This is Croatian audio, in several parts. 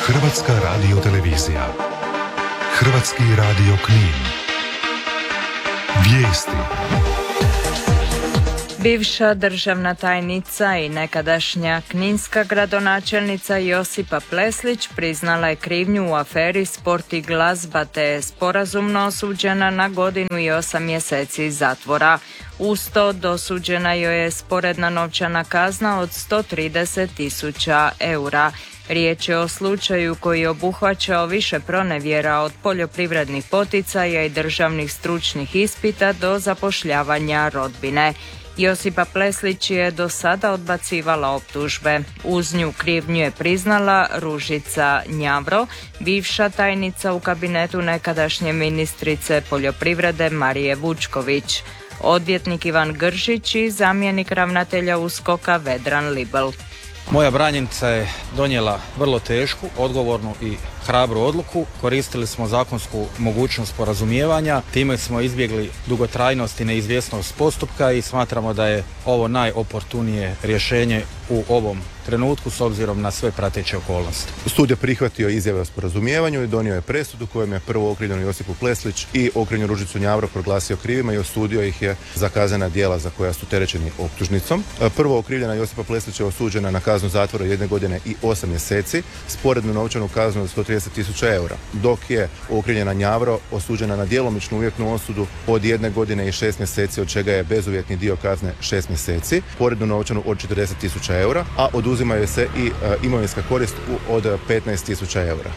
Hrvatska radiotelevizija. Hrvatski radio Knin. Vijesti. Bivša državna tajnica i nekadašnja kninska gradonačelnica Josipa Pleslić priznala je krivnju u aferi Sport i glazba te je sporazumno osuđena na 1 godinu i 8 mjeseci zatvora. Uz to dosuđena joj je sporedna novčana kazna od 130.000 eura. Riječ je o slučaju koji je obuhvaćao više pronevjera od poljoprivrednih poticaja i državnih stručnih ispita do zapošljavanja rodbine. Josipa Pleslić je do sada odbacivala optužbe. Uz nju krivnju je priznala Ružica Njavro, bivša tajnica u kabinetu nekadašnje ministrice poljoprivrede Marije Vučković, odvjetnik Ivan Gržić i zamjenik ravnatelja USKOK-a Vedran Libel. Moja branjenica je donijela vrlo tešku, odgovornu i hrabru odluku. Koristili smo zakonsku mogućnost sporazumijevanja, time smo izbjegli dugotrajnost i neizvjesnost postupka i smatramo da je ovo najoportunije rješenje u ovom trenutku s obzirom na sve prateće okolnosti. Sud je prihvatio izjave o sporazumijevanju i donio je presudu kojom je prvo okrivljenu Josipu Pleslić i okrivljenu Ružicu Njavro proglasio krivima i osudio ih je za kaznena djela za koja su terećeni optužnicom. Prvo okrivljena Josipa Pleslić je osuđena na kaznu zatvora 1 godine i 8 mjeseci, sporednu novčanu kaznu od 130.000 eura, dok je okrivljena Njavro osuđena na djelomičnu uvjetnu osudu od 1 godine i 6 mjeseci, od čega je bezuvjetni dio kazne 6 mjeseci, sporednu novčanu od 40.000 eura, a oduzimaju se i imovinska korist od 15.000 eura.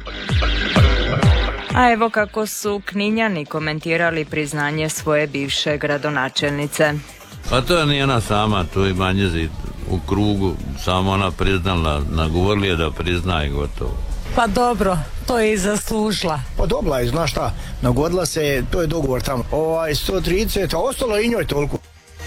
A evo kako su Kninjani komentirali priznanje svoje bivše gradonačelnice. Pa to nije ona sama, to je manje u krugu, samo ona priznala, nagovorili je da prizna i gotovo. Pa dobro, to je i zaslužila. Pa dobila je, znaš šta, nagodila se, to je dogovor tamo. 130, a ostalo i njoj toliko.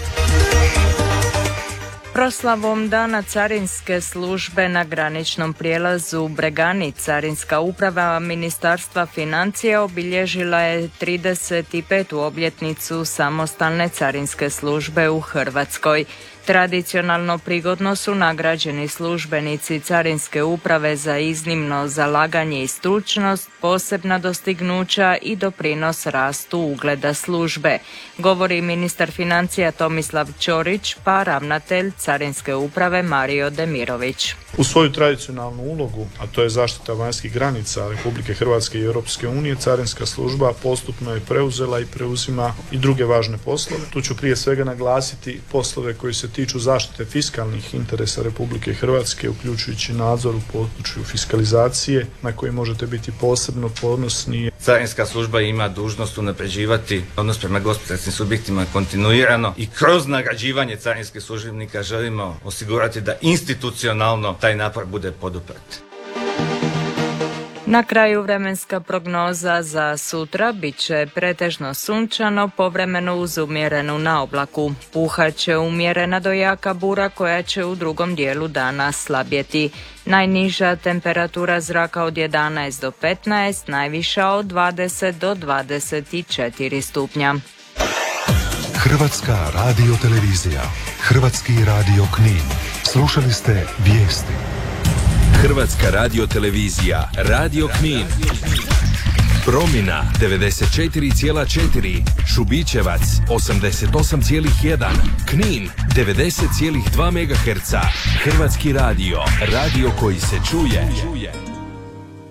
Proslavom Dana carinske službe na graničnom prijelazu Bregani Carinska uprava Ministarstva financija obilježila je 35. obljetnicu samostalne carinske službe u Hrvatskoj. Tradicionalno prigodno su nagrađeni službenici Carinske uprave za iznimno zalaganje i stručnost, posebna dostignuća i doprinos rastu ugleda službe, govori ministar financija Tomislav Ćorić pa ravnatelj Carinske uprave Mario Demirović. U svoju tradicionalnu ulogu, a to je zaštita vanjskih granica Republike Hrvatske i Europske unije, Carinska služba postupno je preuzela i preuzima i druge važne poslove. Tu ću prije svega naglasiti poslove koji se tiču zaštite fiskalnih interesa Republike Hrvatske, uključujući nadzor u području fiskalizacije, na koji možete biti posebno ponosni. Carinska služba ima dužnost unapređivati odnos prema gospodarskim subjektima kontinuirano i kroz nagrađivanje carinskih službenika želimo osigurati da institucionalno taj napor bude poduprt. Na kraju vremenska prognoza za sutra bit će pretežno sunčano, povremeno uz umjerenu naoblaku. Puhat će umjerena do jaka bura koja će u drugom dijelu dana slabjeti. Najniža temperatura zraka od 11 do 15, najviša od 20 do 24 stupnja. Hrvatska radiotelevizija. Hrvatski radio Knin. Slušali ste vijesti. Hrvatska radiotelevizija, Radio Knin. Promina 94,4, Šubićevac 88,1, Knin 90,2 MHz. Hrvatski radio, radio koji se čuje.